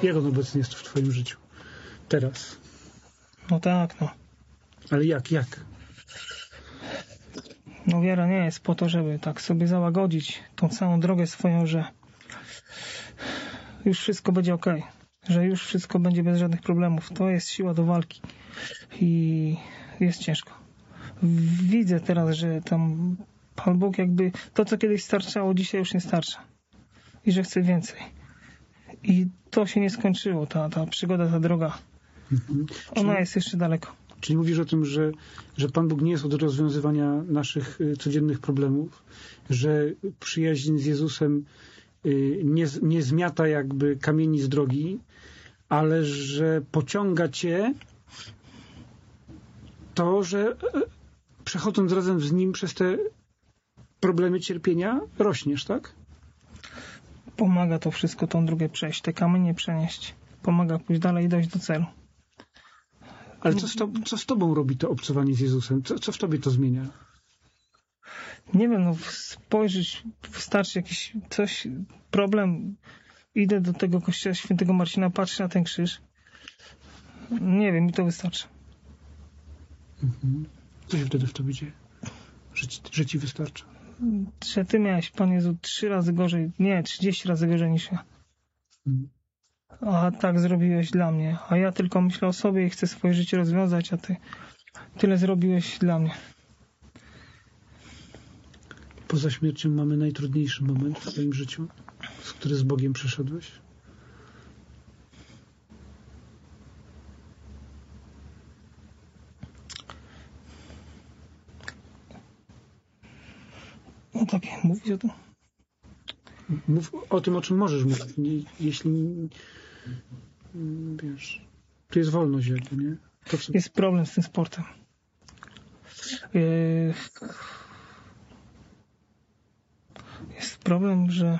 Jak on obecnie jest w twoim życiu? Teraz. No tak, no. Ale jak? No wiara nie jest po to, żeby tak sobie załagodzić tą całą drogę swoją, że już wszystko będzie okej, że już wszystko będzie bez żadnych problemów. To jest siła do walki i jest ciężko. Widzę teraz, że tam Pan Bóg jakby to, co kiedyś starczało, dzisiaj już nie starcza i że chce więcej. I to się nie skończyło, ta przygoda, ta droga. Ona jest jeszcze daleko. Czyli mówisz o tym, że Pan Bóg nie jest od rozwiązywania naszych codziennych problemów, że przyjaźń z Jezusem nie zmiata jakby kamieni z drogi, ale że pociąga cię to, że przechodząc razem z Nim przez te problemy cierpienia, rośniesz, tak? Pomaga to wszystko tą drogę przejść, te kamienie przenieść. Pomaga pójść dalej i dojść do celu. Ale co z tobą robi to obcowanie z Jezusem? Co w tobie to zmienia? Nie wiem, no spojrzeć, wystarczy jakiś problem. Idę do tego kościoła świętego Marcina, patrzę na ten krzyż. Nie wiem, mi to wystarczy. Co się wtedy w tobie dzieje? Że ci wystarcza? Że ty miałeś, Pan Jezu, 3 razy gorzej, nie, 30 razy gorzej niż ja. A tak zrobiłeś dla mnie. A ja tylko myślę o sobie i chcę swoje życie rozwiązać, a ty tyle zrobiłeś dla mnie. Poza śmiercią mamy najtrudniejszy moment w twoim życiu, który z Bogiem przeszedłeś? No tak, mówić o tym? Mów o tym, o czym możesz mówić. Jeśli wiesz, tu jest wolność jakby, nie? Jest problem z tym sportem. Jest problem, że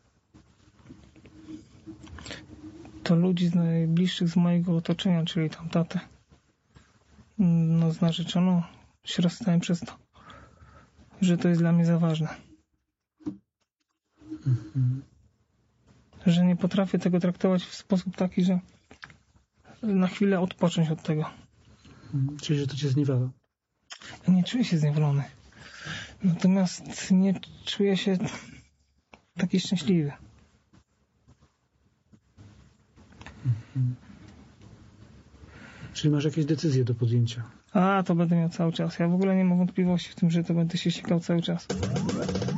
to ludzi z najbliższych z mojego otoczenia, czyli tam tatę, no z narzeczoną się rozstałem przez to, że to jest dla mnie za ważne. Że nie potrafię tego traktować w sposób taki, że na chwilę odpocząć od tego. Czyli, że to cię zniewala? Ja nie czuję się zniewolony. Natomiast nie czuję się taki szczęśliwy. Czyli masz jakieś decyzje do podjęcia? A, to będę miał cały czas. Ja w ogóle nie mam wątpliwości w tym, że to będę się sikał cały czas.